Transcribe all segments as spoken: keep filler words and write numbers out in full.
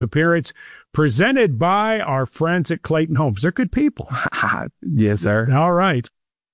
appearance presented by our friends at Clayton Homes. They're good people. Yes, sir. All right.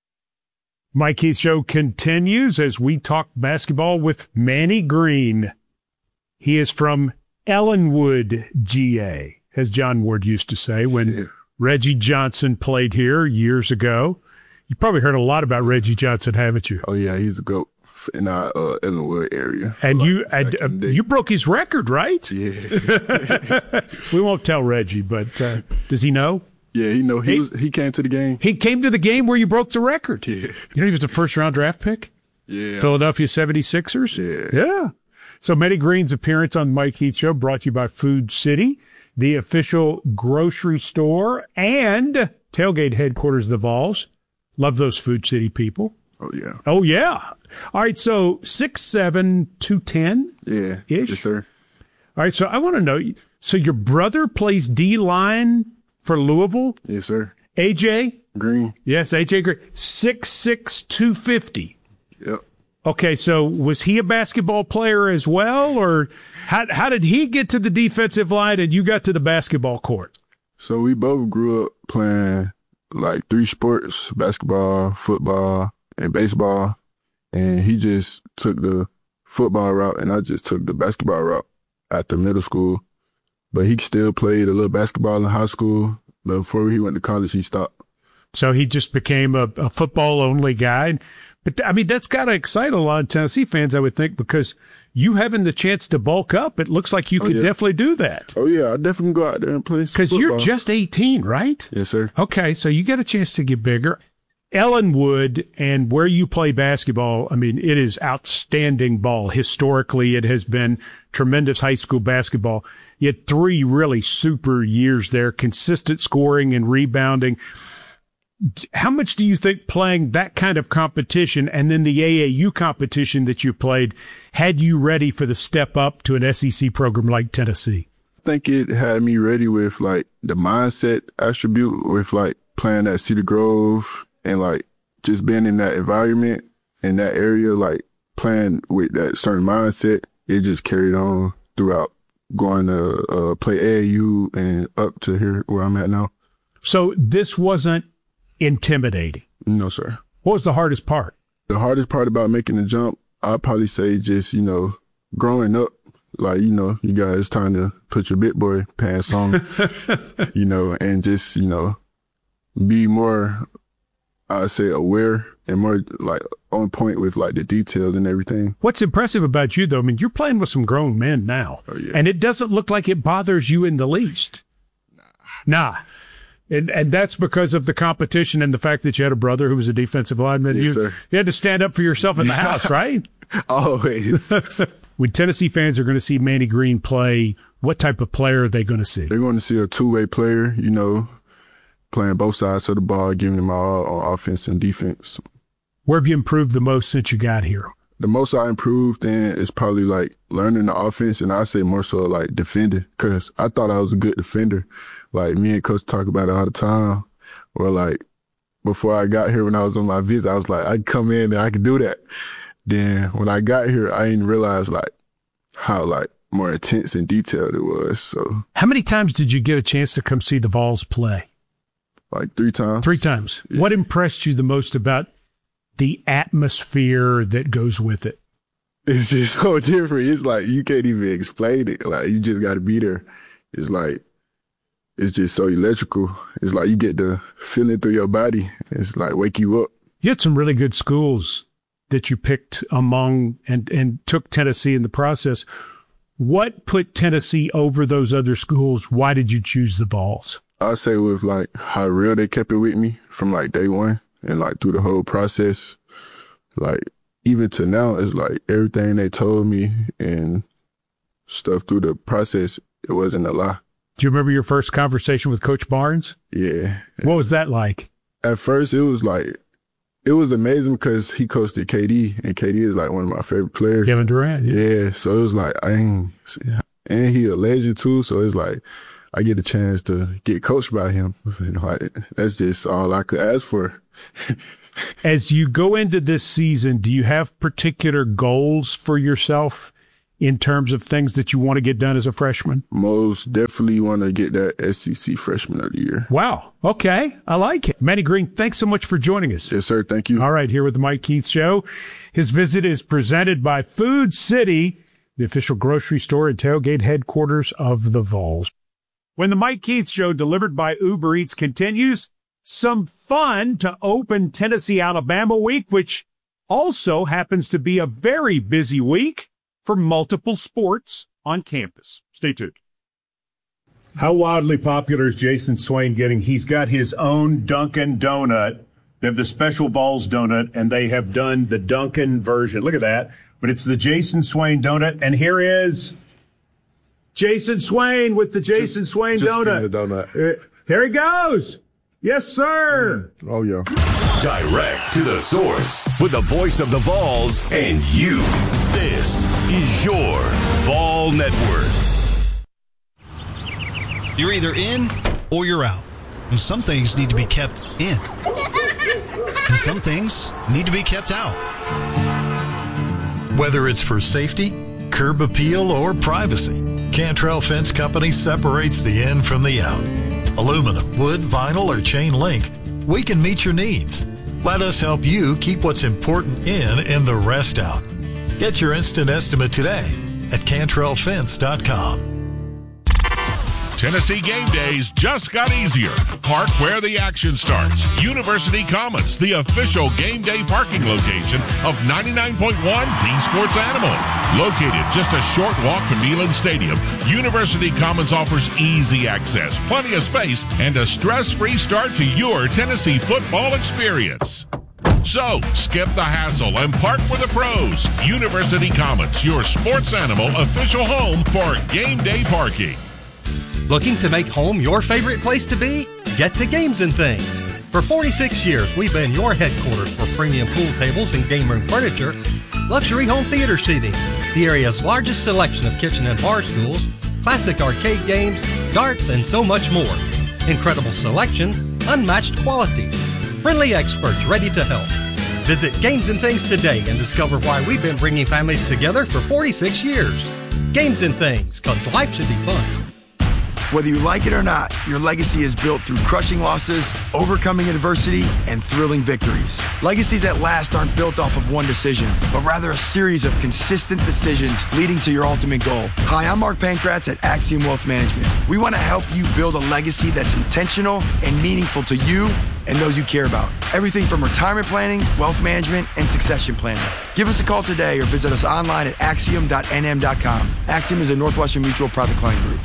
Mike Heath Show continues as we talk basketball with Manny Green. He is from Ellenwood, G A, as John Ward used to say when yeah. Reggie Johnson played here years ago. You probably heard a lot about Reggie Johnson, haven't you? Oh, yeah, he's a GOAT in our uh, Ellenwood area. And you and, uh, you broke his record, right? Yeah. We won't tell Reggie, but uh, does he know? Yeah, he know. He, he was, he came to the game. He came to the game where you broke the record. Yeah. You know he was a first-round draft pick? Yeah. Philadelphia seventy-sixers? Yeah. Yeah. So Manny Green's appearance on the Mike Heath Show brought to you by Food City, the official grocery store and tailgate headquarters of the Vols. Love those Food City people. Oh, yeah. Oh, yeah. All right, so six seven, two ten Yeah. Ish? Yes, sir. All right, so I want to know, so your brother plays D-line for Louisville? Yes, sir. A J? Green. Yes, A J Green. six six, two fifty Yep. Okay, so was he a basketball player as well, or how how did he get to the defensive line and you got to the basketball court? So we both grew up playing like three sports, basketball, football, and baseball. And he just took the football route and I just took the basketball route after middle school. But he still played a little basketball in high school. But before he went to college, he stopped. So he just became a, a football-only guy. But, I mean, that's got to excite a lot of Tennessee fans, I would think, because you having the chance to bulk up, it looks like you oh, could yeah. definitely do that. Oh, yeah, I definitely go out there and play some Because you're just eighteen, right? Yes, sir. Okay, so you get a chance to get bigger. Ellenwood and where you play basketball, I mean, it is outstanding ball. Historically, it has been tremendous high school basketball. You had three really super years there, consistent scoring and rebounding. How much do you think playing that kind of competition and then the A A U competition that you played had you ready for the step up to an S E C program like Tennessee? I think it had me ready with like the mindset attribute with like playing at Cedar Grove and like just being in that environment in that area, like playing with that certain mindset. It just carried on throughout going to uh, play A A U and up to here where I'm at now. So this wasn't intimidating? No, sir. What was the hardest part? The hardest part about making the jump, I'd probably say just, you know, growing up, like, you know, you guys, it's time to put your big boy pants on, you know, and just, you know, be more, I'd say, aware and more like on point with like the details and everything. What's impressive about you, though, I mean, you're playing with some grown men now, oh, yeah. and it doesn't look like it bothers you in the least. Nah. Nah. And and that's because of the competition and the fact that you had a brother who was a defensive lineman. Yes, you, sir. you had to stand up for yourself in the house, right? Always. When Tennessee fans are going to see Manny Green play, what type of player are they going to see? They're going to see a two-way player, you know, playing both sides of the ball, giving them all on offense and defense. Where have you improved the most since you got here? The most I improved in is probably like learning the offense, and I say more so like defending, because I thought I was a good defender. Like me and Coach talk about it all the time. Or like before I got here, when I was on my visit, I was like, I could come in and I could do that. Then when I got here, I didn't realize like how like more intense and detailed it was. So how many times did you get a chance to come see the Vols play? Like three times. Three times. Yeah. What impressed you the most about the atmosphere that goes with it? It's just so different. It's like you can't even explain it. Like you just got to be there. It's like, it's just so electrical. It's like you get the feeling through your body. It's like wake you up. You had some really good schools that you picked among and, and took Tennessee in the process. What put Tennessee over those other schools? Why did you choose the Vols? I say with like how real they kept it with me from like day one and like through the whole process. Like even to now, it's like everything they told me and stuff through the process, it wasn't a lie. Do you remember your first conversation with Coach Barnes? Yeah. What was that like? At first, it was like, it was amazing because he coached at K D, and K D is like one of my favorite players. Kevin Durant. Yeah. yeah so it was like, I ain't, and he a legend too, so it's like, I get a chance to get coached by him. You know, like, that's just all I could ask for. As you go into this season, do you have particular goals for yourself in terms of things that you want to get done as a freshman? Most definitely want to get that S E C Freshman of the Year. Wow. Okay. I like it. Manny Green, thanks so much for joining us. Yes, sir. Thank you. All right. Here with the Mike Keith Show. His visit is presented by Food City, the official grocery store and tailgate headquarters of the Vols. When the Mike Keith Show, delivered by Uber Eats, continues, some fun to open Tennessee Alabama week, which also happens to be a very busy week for multiple sports on campus. Stay tuned. How wildly popular is Jason Swain getting? He's got his own Dunkin' Donut. They have the special Vols donut, and they have done the Dunkin' version. Look at that. But it's the Jason Swain donut, and here is Jason Swain with the Jason just, Swain just donut. The donut. Uh, here he goes. Yes, sir. Mm. Oh, yeah. Direct to the source with the voice of the Vols and you. This is your Vol Network. You're either in or you're out. And some things need to be kept in. And some things need to be kept out. Whether it's for safety, curb appeal, or privacy, Cantrell Fence Company separates the in from the out. Aluminum, wood, vinyl, or chain link, we can meet your needs. Let us help you keep what's important in and the rest out. Get your instant estimate today at Cantrell Fence dot com. Tennessee game days just got easier. Park where the action starts. University Commons, the official game day parking location of ninety-nine point one The Sports Animal. Located just a short walk from Neyland Stadium, University Commons offers easy access, plenty of space, and a stress-free start to your Tennessee football experience. So, skip the hassle and park with the pros. University Commons, your sports animal official home for game day parking. Looking to make home your favorite place to be? Get to Games and Things. For forty-six years, we've been your headquarters for premium pool tables and game room furniture, luxury home theater seating, the area's largest selection of kitchen and bar stools, classic arcade games, darts, and so much more. Incredible selection, unmatched quality, friendly experts ready to help. Visit Games and Things today and discover why we've been bringing families together for forty-six years. Games and Things, because life should be fun. Whether you like it or not, your legacy is built through crushing losses, overcoming adversity, and thrilling victories. Legacies that last aren't built off of one decision, but rather a series of consistent decisions leading to your ultimate goal. Hi, I'm Mark Pankratz at Axiom Wealth Management. We want to help you build a legacy that's intentional and meaningful to you and those you care about. Everything from retirement planning, wealth management, and succession planning. Give us a call today or visit us online at axiom dot n m dot com. Axiom is a Northwestern Mutual private client group.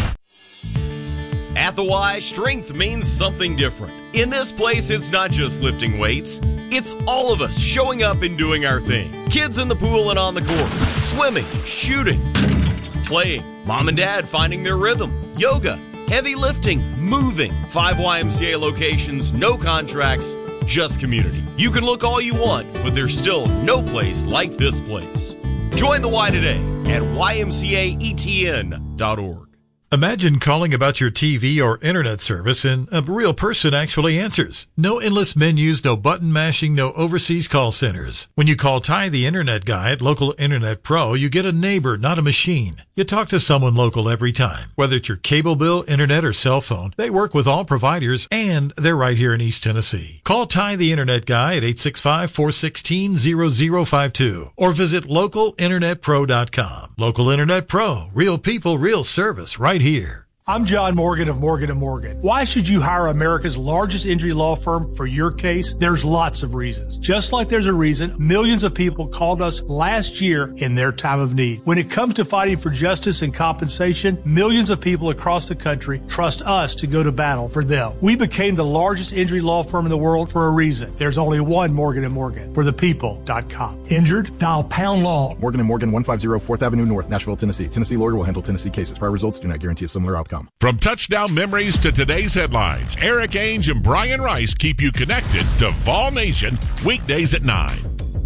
At the Y, strength means something different. In this place, it's not just lifting weights. It's all of us showing up and doing our thing. Kids in the pool and on the court. Swimming, shooting, playing. Mom and dad finding their rhythm. Yoga, heavy lifting, moving. Five Y M C A locations, no contracts, just community. You can look all you want, but there's still no place like this place. Join the Y today at y m c a e t n dot org. Imagine calling about your T V or internet service and a real person actually answers. No endless menus, no button mashing, no overseas call centers. When you call Ty the Internet Guy at Local Internet Pro, you get a neighbor, not a machine. You talk to someone local every time. Whether it's your cable bill, internet, or cell phone, they work with all providers and they're right here in East Tennessee. Call Ty the Internet Guy at eight six five, four one six, zero zero five two or visit local internet pro dot com. Local Internet Pro, real people, real service, right here. I'm John Morgan of Morgan and Morgan. Why should you hire America's largest injury law firm for your case? There's lots of reasons. Just like there's a reason millions of people called us last year in their time of need. When it comes to fighting for justice and compensation, millions of people across the country trust us to go to battle for them. We became the largest injury law firm in the world for a reason. There's only one Morgan and Morgan, for the people dot com. Injured? Dial pound law. Morgan and Morgan, one fifty fourth Avenue North, Nashville, Tennessee. Tennessee lawyer will handle Tennessee cases. Prior results do not guarantee a similar outcome. From touchdown memories to today's headlines, Eric Ainge and Brian Rice keep you connected to Vol Nation weekdays at nine.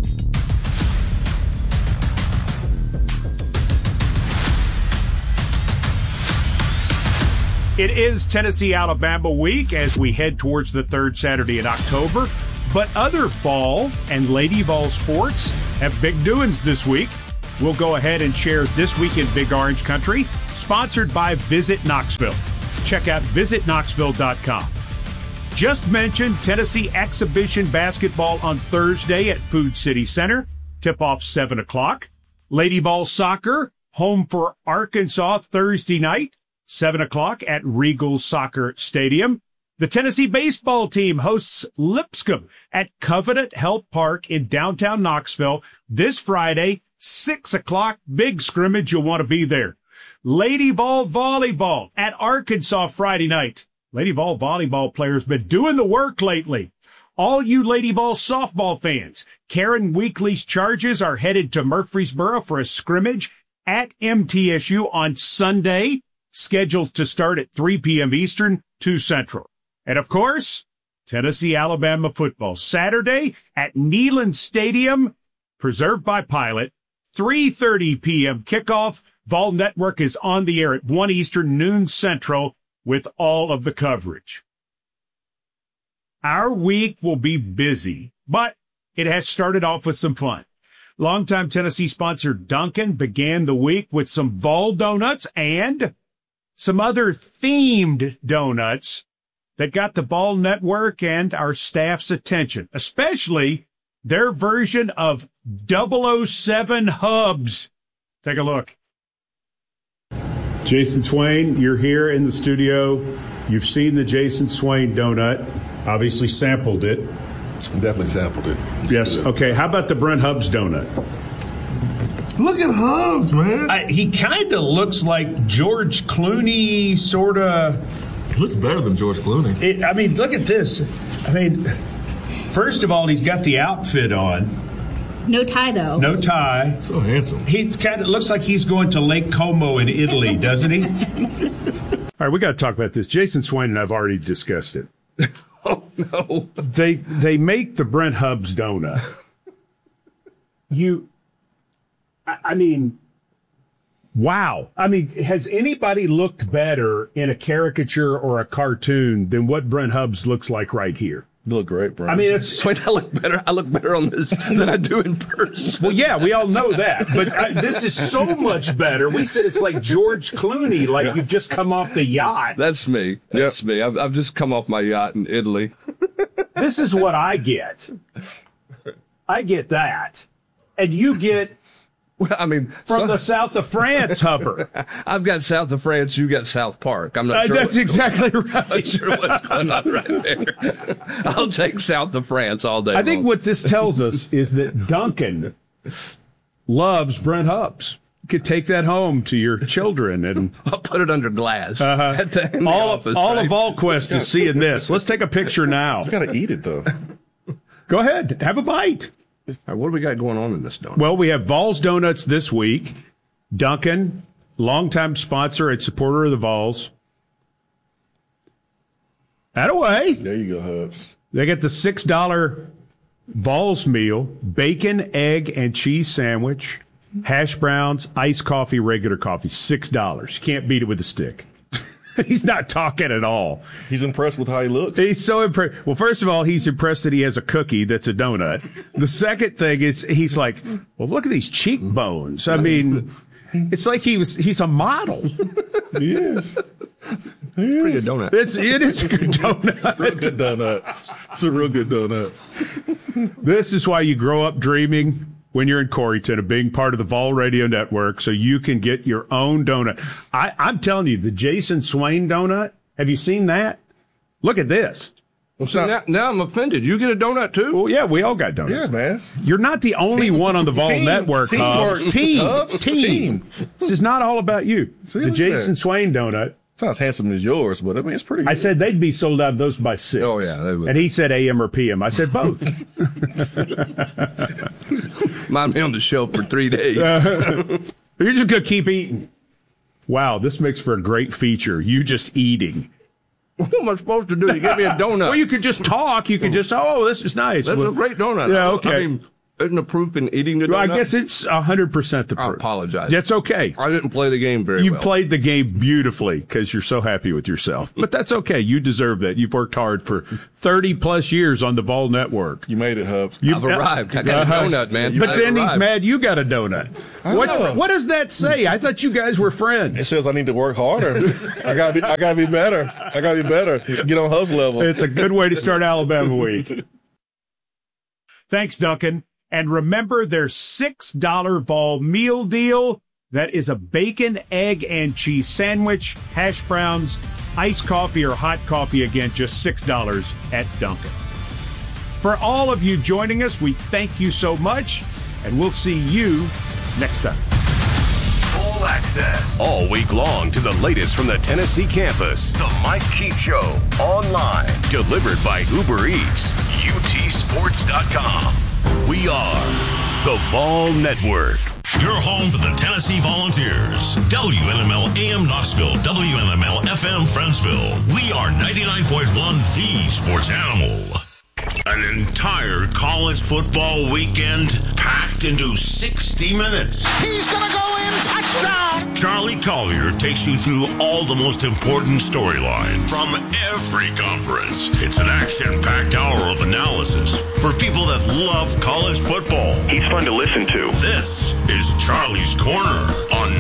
It is Tennessee Alabama week as we head towards the third Saturday in October. But other fall and Lady Vol sports have big doings this week. we'll go ahead and share This Week in Big Orange Country, sponsored by Visit Knoxville. Check out visit knoxville dot com. Just mentioned Tennessee Exhibition Basketball on Thursday at Food City Center. Tip-off seven o'clock. Lady Ball Soccer, home for Arkansas Thursday night, seven o'clock at Regal Soccer Stadium. The Tennessee baseball team hosts Lipscomb at Covenant Health Park in downtown Knoxville this Friday, six o'clock. Big scrimmage. You'll want to be there. Lady Ball Volleyball at Arkansas Friday night. Lady Ball volleyball players been doing the work lately. All you Lady Ball softball fans, Karen Weekly's Charges are headed to Murfreesboro for a scrimmage at M T S U on Sunday, scheduled to start at three p.m. Eastern, two Central. And of course, Tennessee-Alabama football Saturday at Neyland Stadium, preserved by Pilot, three thirty p.m. kickoff. Vol Network is on the air at one Eastern, noon Central, with all of the coverage. Our week will be busy, but it has started off with some fun. Longtime Tennessee sponsor Dunkin' began the week with some Vol donuts and some other themed donuts that got the Vol Network and our staff's attention, especially their version of double oh seven Hubs. Take a look. Jason Swain, you're here in the studio. You've seen the Jason Swain donut, obviously sampled it. Definitely sampled it. Yes. Okay. How about the Brent Hubbs donut? Look at Hubbs, man. I, he kind of looks like George Clooney, sort of. Looks better than George Clooney. It, I mean, look at this. I mean, first of all, he's got the outfit on. No tie, though. No tie. So handsome. He kind of looks like he's going to Lake Como in Italy, doesn't he? All right, we got to talk about this. Jason Swain and I've already discussed it. Oh, no. They they make the Brent Hubbs donut. You, I, I mean, wow. I mean, has anybody looked better in a caricature or a cartoon than what Brent Hubbs looks like right here? You look great, Brent. I mean, it's. Wait, I look better. I look better on this than I do in person. Well, yeah, we all know that, but uh, this is so much better. We said it's like George Clooney, like you've just come off the yacht. That's me. That's yep. me. I've, I've just come off my yacht in Italy. This is what I get. I get that, and you get. Well, I mean, from so, the south of France, Hubber. I've got south of France. You got South Park. I'm not uh, sure. That's exactly going, right. I'm not sure what's going on right there. I'll take south of France all day. I think long. what this tells us is that Duncan loves Brent Hubbs. You could take that home to your children and I'll put it under glass. Uh-huh. At the, in all the office, all right? of VolQuest is seeing this. Let's take a picture now. You gotta eat it though. Go ahead, have a bite. All right, what do we got going on in this donut? Well, we have Vols Donuts this week. Duncan, longtime sponsor and supporter of the Vols. Attaway. There you go, Hubs. They get the six dollar Vols meal, bacon, egg, and cheese sandwich, hash browns, iced coffee, regular coffee, six dollars. You can't beat it with a stick. He's not talking at all. He's impressed with how he looks. He's so impressed. Well, first of all, he's impressed that he has a cookie that's a donut. The second thing is he's like, well, look at these cheekbones. I mean, it's like he was, he's a model. He is. He is. Pretty good donut. It's, it is a good donut. It's a real good donut. It's a real good donut. This is why you grow up dreaming when you're in Coreyton of being part of the Vol Radio Network so you can get your own donut. I, I'm telling you, the Jason Swain donut, have you seen that? Look at this. Well, so now, now I'm offended. You get a donut too? Well, yeah, we all got donuts. Yeah, man. You're not the only team, one on the Vol team, Network, team, Hubs. Team. Team. Hubs, team. team. This is not all about you. See, the Jason Swain donut. It's not as handsome as yours, but I mean, it's pretty good. I said they'd be sold out of those by six. Oh, yeah. They would. And he said A M or P M. I said both. Mind me on the shelf for three days. Uh, you're just going to keep eating. Wow, this makes for a great feature. You just eating. What am I supposed to do? You give me a donut. Well, you could just talk. You could just, oh, this is nice. That's well, a great donut. Yeah, okay. I mean, Isn't the proof in eating the donut? Well, I guess it's one hundred percent the proof. I apologize. That's okay. I didn't play the game very you well. You played the game beautifully because you're so happy with yourself. But that's okay. You deserve that. You've worked hard for thirty plus years on the Vol Network. You made it, Hubs. You've arrived. I got uh, a donut, man. But I've then arrived. he's mad you got a donut. What's, what does that say? I thought you guys were friends. It says I need to work harder. I gotta be. I gotta be better. I gotta be better. Get on Hubs level. It's a good way to start Alabama week. Thanks, Duncan. And remember their six dollar Vol meal deal. That is a bacon, egg, and cheese sandwich, hash browns, iced coffee, or hot coffee. Again, just six dollars at Dunkin'. For all of you joining us, we thank you so much, and we'll see you next time. Full access all week long to the latest from the Tennessee campus. The Mike Keith Show, online, delivered by Uber Eats. U T sports dot com. We are the Vol Network. Your home for the Tennessee Volunteers. W N M L A M Knoxville, W N M L F M Friendsville. We are ninety-nine point one The Sports Animal. An entire college football weekend packed into sixty minutes. He's going to go in, touchdown! Charlie Collier takes you through all the most important storylines from every conference. It's an action-packed hour of analysis for people that love college football. He's fun to listen to. This is Charlie's Corner on